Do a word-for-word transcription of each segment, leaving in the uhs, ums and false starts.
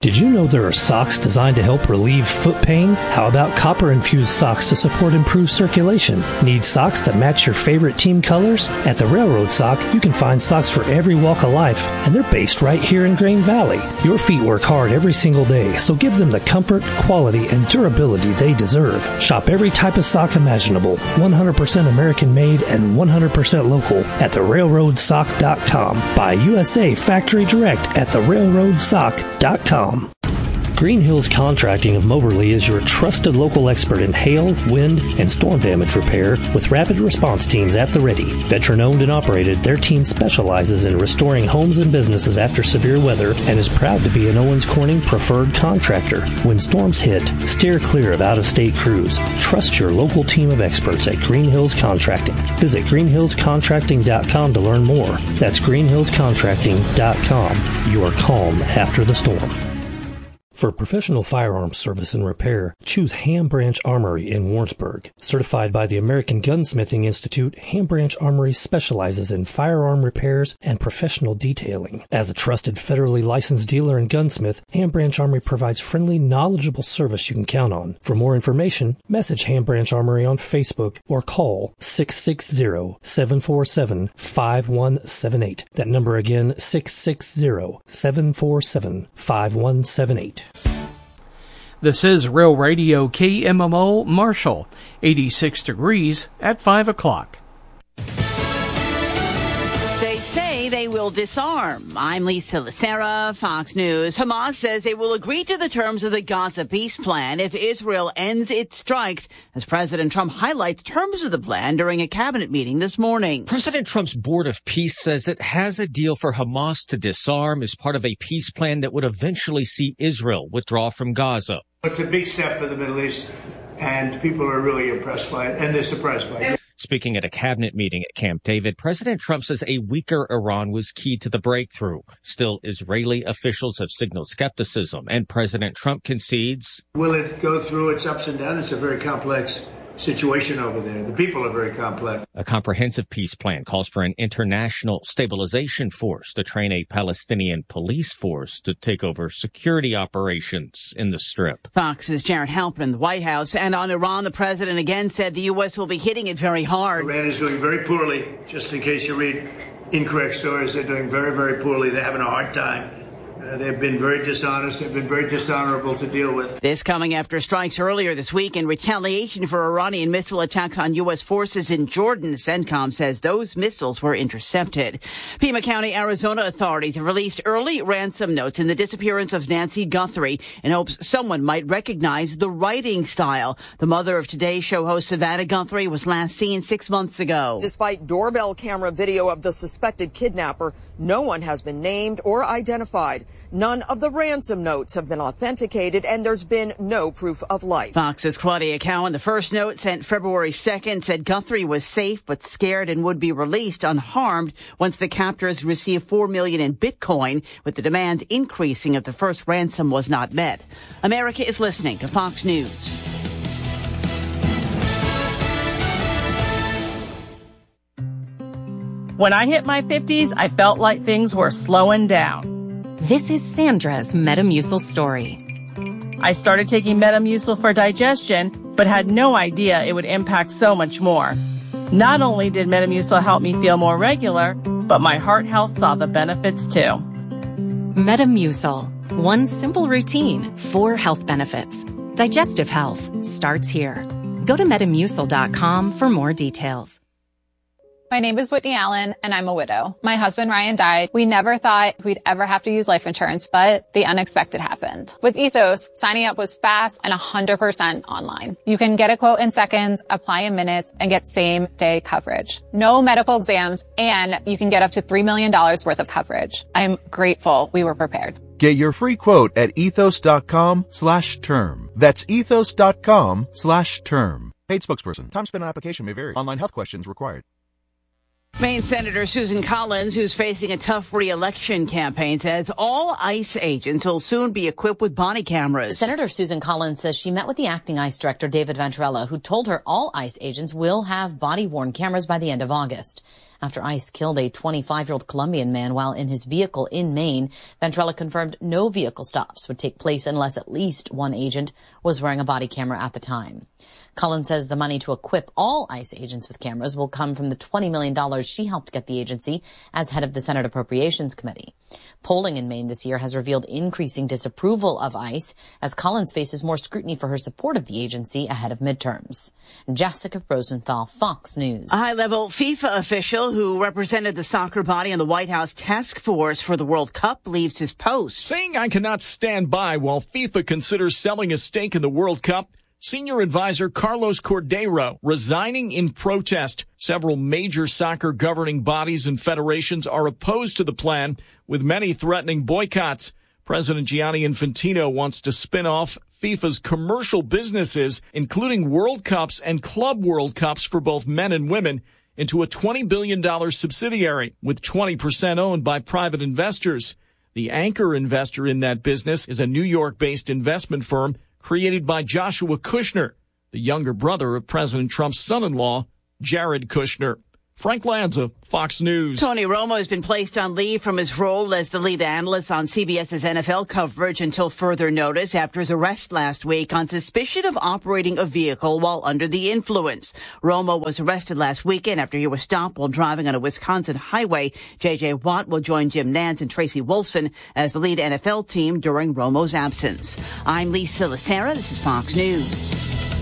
Did you know there are socks designed to help relieve foot pain? How about copper-infused socks to support improved circulation? Need socks that match your favorite team colors? At the Railroad Sock, you can find socks for every walk of life, and they're based right here in Grain Valley. Your feet work hard every single day, so give them the comfort, quality, and durability they deserve. Shop every type of sock imaginable, one hundred percent American-made and one hundred percent local at the railroad sock dot com. Buy U S A Factory Direct at the railroad sock dot com. Green Hills Contracting of Moberly is your trusted local expert in hail, wind, and storm damage repair with rapid response teams at the ready. Veteran-owned and operated, their team specializes in restoring homes and businesses after severe weather and is proud to be an Owens Corning preferred contractor. When storms hit, steer clear of out-of-state crews. Trust your local team of experts at Green Hills Contracting. Visit green hills contracting dot com to learn more. That's green hills contracting dot com. Your calm after the storm. For professional firearms service and repair, choose Ham Branch Armory in Warrensburg. Certified by the American Gunsmithing Institute, Ham Branch Armory specializes in firearm repairs and professional detailing. As a trusted federally licensed dealer and gunsmith, Ham Branch Armory provides friendly, knowledgeable service you can count on. For more information, message Ham Branch Armory on Facebook or call six six zero, seven four seven, five one seven eight. That number again, six six zero, seven four seven, five one seven eight. This is Real Radio K M M O Marshall, eighty-six degrees at five o'clock. They say they will disarm. I'm Lisa Lacera, Fox News. Hamas says they will agree to the terms of the Gaza peace plan if Israel ends its strikes, as President Trump highlights terms of the plan during a cabinet meeting this morning. President Trump's Board of Peace says it has a deal for Hamas to disarm as part of a peace plan that would eventually see Israel withdraw from Gaza. It's a big step for the Middle East, and people are really impressed by it, and they're surprised by it. Speaking at a cabinet meeting at Camp David, President Trump says a weaker Iran was key to the breakthrough. Still, Israeli officials have signaled skepticism, and President Trump concedes. Will it go through its ups and downs? It's a very complex situation over there. The people are very complex. A comprehensive peace plan calls for an international stabilization force to train a Palestinian police force to take over security operations in the Strip. Fox's Jared Halpern in the White House. And on Iran, the president again said the U S will be hitting it very hard. Iran is doing very poorly. Just in case you read incorrect stories, they're doing very, very poorly. They're having a hard time. Uh, they've been very dishonest. They've been very dishonorable to deal with. This coming after strikes earlier this week in retaliation for Iranian missile attacks on U S forces in Jordan. CENTCOM says those missiles were intercepted. Pima County, Arizona authorities have released early ransom notes in the disappearance of Nancy Guthrie in hopes someone might recognize the writing style. The mother of Today Show host Savannah Guthrie was last seen six months ago. Despite doorbell camera video of the suspected kidnapper, no one has been named or identified. None of the ransom notes have been authenticated, and there's been no proof of life. Fox's Claudia Cowan, the first note sent February second, said Guthrie was safe but scared and would be released unharmed once the captors received four million dollars in Bitcoin, with the demand increasing if the first ransom was not met. America is listening to Fox News. When I hit my fifties, I felt like things were slowing down. This is Sandra's Metamucil story. I started taking Metamucil for digestion, but had no idea it would impact so much more. Not only did Metamucil help me feel more regular, but my heart health saw the benefits too. Metamucil. One simple routine, four health benefits. Digestive health starts here. Go to metamucil dot com for more details. My name is Whitney Allen, and I'm a widow. My husband, Ryan, died. We never thought we'd ever have to use life insurance, but the unexpected happened. With Ethos, signing up was fast and one hundred percent online. You can get a quote in seconds, apply in minutes, and get same-day coverage. No medical exams, and you can get up to three million dollars worth of coverage. I'm grateful we were prepared. Get your free quote at ethos dot com slash term. That's ethos dot com slash term. Paid spokesperson. Time spent on application may vary. Online health questions required. Maine Senator Susan Collins, who's facing a tough re-election campaign, says all ICE agents will soon be equipped with body cameras. Senator Susan Collins says she met with the acting ICE director, David Venturella, who told her all ICE agents will have body-worn cameras by the end of August. after ICE killed a twenty-five-year-old Colombian man while in his vehicle in Maine. Ventrella confirmed no vehicle stops would take place unless at least one agent was wearing a body camera at the time. Cullen says the money to equip all ICE agents with cameras will come from the twenty million dollars she helped get the agency as head of the Senate Appropriations Committee. Polling in Maine this year has revealed increasing disapproval of ICE as Collins faces more scrutiny for her support of the agency ahead of midterms. Jessica Rosenthal, Fox News. A high-level FIFA official who represented the soccer body on the White House task force for the World Cup leaves his post. Saying I cannot stand by while FIFA considers selling a stake in the World Cup, Senior advisor Carlos Cordero resigning in protest. Several major soccer governing bodies and federations are opposed to the plan, with many threatening boycotts. President Gianni Infantino wants to spin off FIFA's commercial businesses, including World Cups and Club World Cups for both men and women, into a twenty billion dollars subsidiary, with twenty percent owned by private investors. The anchor investor in that business is a New York-based investment firm created by Joshua Kushner, the younger brother of President Trump's son-in-law, Jared Kushner. Frank Lanza, Fox News. Tony Romo has been placed on leave from his role as the lead analyst on CBS's N F L coverage until further notice after his arrest last week on suspicion of operating a vehicle while under the influence. Romo was arrested last weekend after he was stopped while driving on a Wisconsin highway. J J. Watt will join Jim Nantz and Tracy Wolfson as the lead N F L team during Romo's absence. I'm Lisa Lacera. This is Fox News.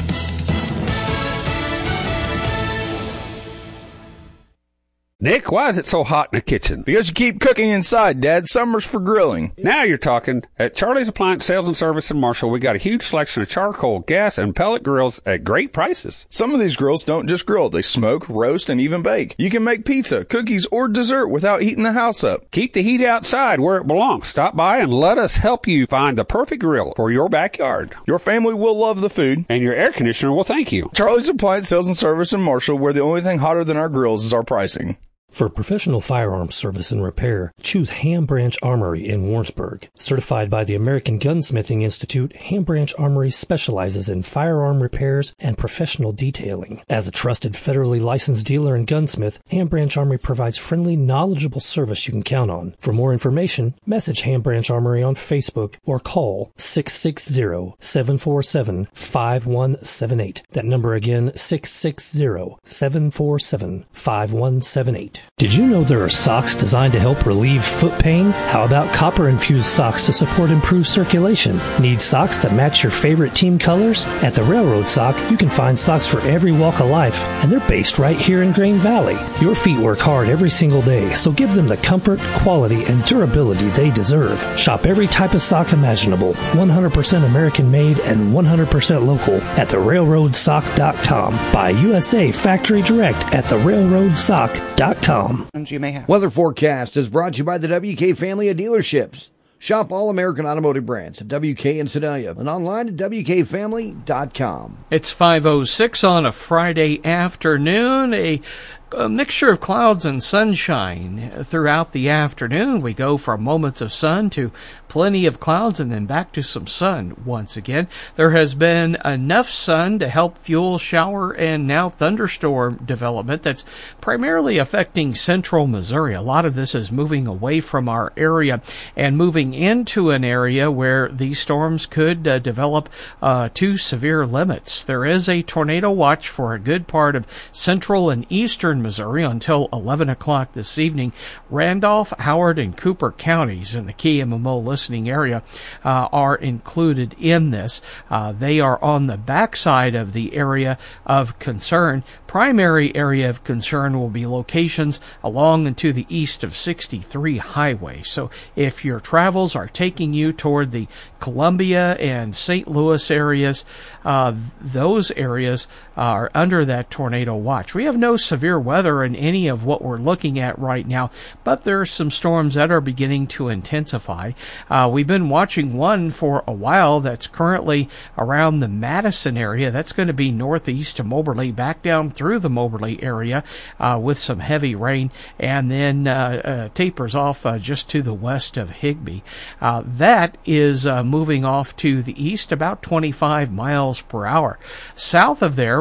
Nick, why is it so hot in the kitchen? Because you keep cooking inside, Dad. Summer's for grilling. Now you're talking. At Charlie's Appliance Sales and Service in Marshall, we got a huge selection of charcoal, gas, and pellet grills at great prices. Some of these grills don't just grill. They smoke, roast, and even bake. You can make pizza, cookies, or dessert without heating the house up. Keep the heat outside where it belongs. Stop by and let us help you find the perfect grill for your backyard. Your family will love the food. And your air conditioner will thank you. Charlie's Appliance Sales and Service in Marshall, where the only thing hotter than our grills is our pricing. For professional firearms service and repair, choose Ham Branch Armory in Warrensburg. Certified by the American Gunsmithing Institute, Ham Branch Armory specializes in firearm repairs and professional detailing. As a trusted federally licensed dealer and gunsmith, Ham Branch Armory provides friendly, knowledgeable service you can count on. For more information, message Ham Branch Armory on Facebook or call six six zero, seven four seven, five one seven eight. That number again, six six zero, seven four seven, five one seven eight. Did you know there are socks designed to help relieve foot pain? How about copper-infused socks to support improved circulation? Need socks to match your favorite team colors? At the Railroad Sock, you can find socks for every walk of life, and they're based right here in Grain Valley. Your feet work hard every single day, so give them the comfort, quality, and durability they deserve. Shop every type of sock imaginable, one hundred percent American-made and one hundred percent local at the railroad sock dot com. Buy U S A Factory Direct at the railroad sock dot com. You may have. Weather forecast is brought to you by the W K family of dealerships. Shop all American automotive brands at W K and Sedalia and online at W K family dot com. It's five oh six on a Friday afternoon. A A mixture of clouds and sunshine throughout the afternoon. We go from moments of sun to plenty of clouds and then back to some sun once again. There has been enough sun to help fuel shower and now thunderstorm development that's primarily affecting central Missouri. A lot of this is moving away from our area and moving into an area where these storms could uh, develop uh, to severe limits. There is a tornado watch for a good part of central and eastern Missouri until eleven o'clock this evening. Randolph, Howard, and Cooper counties in the K M M O listening area uh, are included in this. Uh, they are on the backside of the area of concern. Primary area of concern will be locations along and to the east of sixty-three highway. So if your travels are taking you toward the Columbia and Saint Louis areas, uh, those areas are under that tornado watch. We have no severe weather in any of what we're looking at right now, but there are some storms that are beginning to intensify. Uh, we've been watching one for a while that's currently around the Madison area. That's going to be northeast of Moberly, back down through the Moberly area uh, with some heavy rain, and then uh, uh, tapers off uh, just to the west of Higbee. Uh, that is uh, moving off to the east about twenty-five miles per hour. South of there,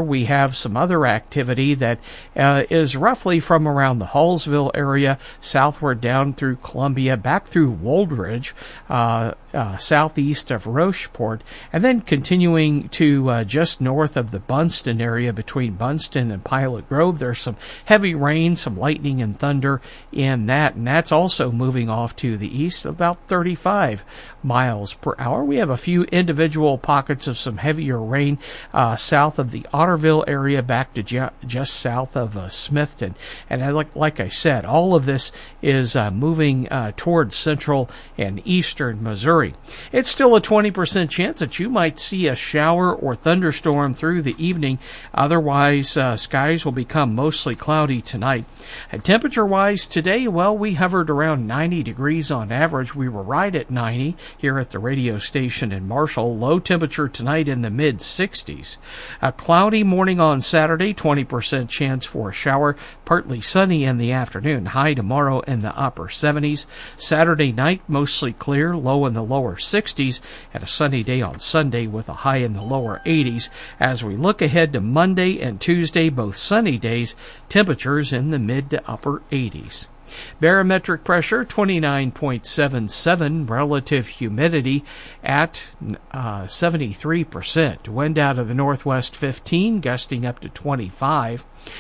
there, we have some other activity that uh, is roughly from around the Hallsville area, southward down through Columbia, back through Woldridge, uh, uh, southeast of Rocheport, and then continuing to uh, just north of the Bunston area between Bunston and Pilot Grove. There's some heavy rain, some lightning and thunder in that, and that's also moving off to the east about thirty-five miles per hour. We have a few individual pockets of some heavier rain uh, south of the Otterville area back to ju- just south of uh, Smithton. And I, like, like I said, all of this is uh, moving uh, towards central and eastern Missouri. It's still a twenty percent chance that you might see a shower or thunderstorm through the evening. Otherwise, uh, skies will become mostly cloudy tonight. And temperature-wise today, well, we hovered around ninety degrees on average. We were right at ninety here at the radio station in Marshall. Low temperature tonight in the mid sixties. A cloudy morning on Saturday, twenty percent chance for a shower. Partly sunny in the afternoon. High tomorrow in the upper seventies. Saturday night, mostly clear, low in the lower sixties. And a sunny day on Sunday with a high in the lower eighties. As we look ahead to Monday and Tuesday, both sunny days, temperatures in the mid to upper eighties. Barometric pressure twenty-nine point seven seven, relative humidity at uh, seventy-three percent. Wind out of the northwest fifteen, gusting up to twenty-five.